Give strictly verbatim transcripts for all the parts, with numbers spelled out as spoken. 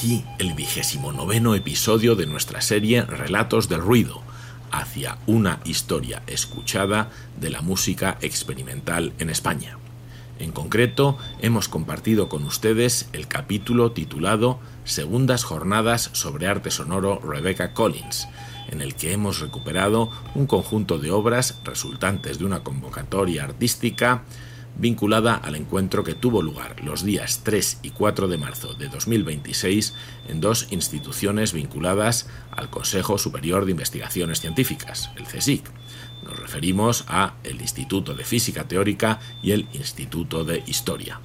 aquí el vigésimo noveno episodio de nuestra serie Relatos del Ruido, hacia una historia escuchada de la música experimental en España. En concreto, hemos compartido con ustedes el capítulo titulado Segundas Jornadas sobre Arte Sonoro Rebecca Collins, en el que hemos recuperado un conjunto de obras resultantes de una convocatoria artística vinculada al encuentro que tuvo lugar los días tres y cuatro de marzo de dos mil veintiséis en dos instituciones vinculadas al Consejo Superior de Investigaciones Científicas, el CSIC. Nos referimos a el Instituto de Física Teórica y el Instituto de Historia.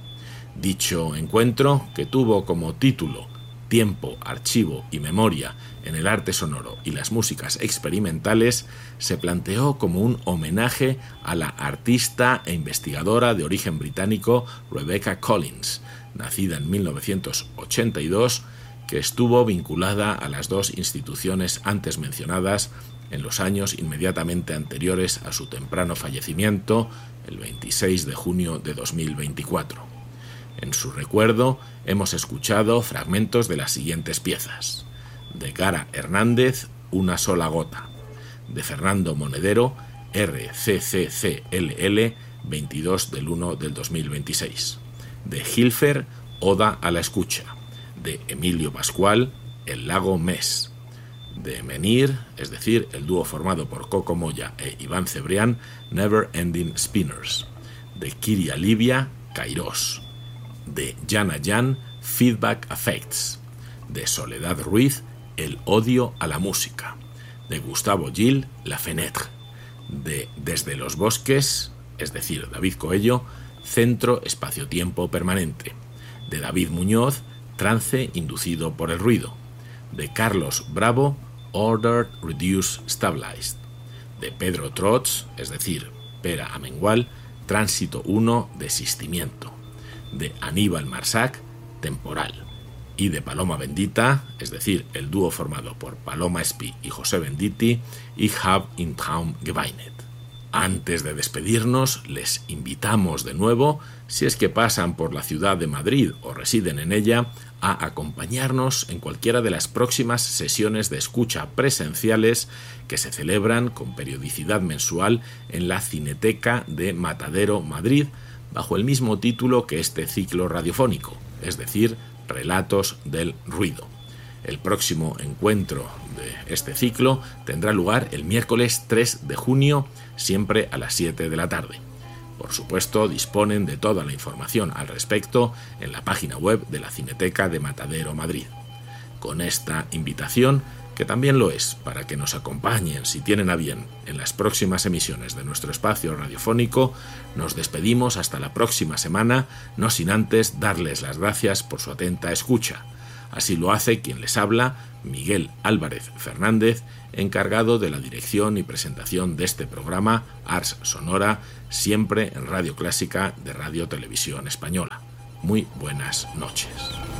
Dicho encuentro, que tuvo como título Tiempo, Archivo y Memoria en el Arte Sonoro y las Músicas Experimentales, se planteó como un homenaje a la artista e investigadora de origen británico Rebecca Collins, nacida en mil novecientos ochenta y dos, que estuvo vinculada a las dos instituciones antes mencionadas en los años inmediatamente anteriores a su temprano fallecimiento, el veintiséis de junio de dos mil veinticuatro. En su recuerdo hemos escuchado fragmentos de las siguientes piezas: de Gara Hernández, Una sola gota; de Fernando Monedero, R C C C L L, veintidós del uno del dos mil veintiséis; de Hilfer, Oda a la escucha; de Emilio Pascual, El lago Mes; de Menir, es decir, el dúo formado por Coco Moya e Iván Cebrián, Never Ending Spinners; de Kiria Livia, Kairos; de Jana Jan, Feedback Effects; de Soledad Ruiz, El odio a la música; de Gustavo Gil, La Fenêtre; de Desde los bosques, es decir, David Coello, Centro Espacio-Tiempo Permanente; de David Muñoz, Trance inducido por el ruido; de Carlos Bravo, Ordered, Reduced, Stabilized; de Pedro Trotz, es decir, Pera Amengual, Tránsito uno, Desistimiento; de Aníbal Marsac, Temporal; y de Paloma Bendita, es decir, el dúo formado por Paloma Espí y José Benditi, Ich hab im Traum geweinet. Antes de despedirnos, les invitamos de nuevo, si es que pasan por la ciudad de Madrid o residen en ella, a acompañarnos en cualquiera de las próximas sesiones de escucha presenciales que se celebran con periodicidad mensual en la Cineteca de Matadero, Madrid, bajo el mismo título que este ciclo radiofónico, es decir, Relatos del Ruido. El próximo encuentro de este ciclo tendrá lugar el miércoles tres de junio, siempre a las siete de la tarde. Por supuesto, disponen de toda la información al respecto en la página web de la Cineteca de Matadero, Madrid. Con esta invitación, que también lo es para que nos acompañen, si tienen a bien, en las próximas emisiones de nuestro espacio radiofónico, nos despedimos hasta la próxima semana, no sin antes darles las gracias por su atenta escucha. Así lo hace quien les habla, Miguel Álvarez Fernández, encargado de la dirección y presentación de este programa Ars Sonora, siempre en Radio Clásica de Radio Televisión Española. Muy buenas noches.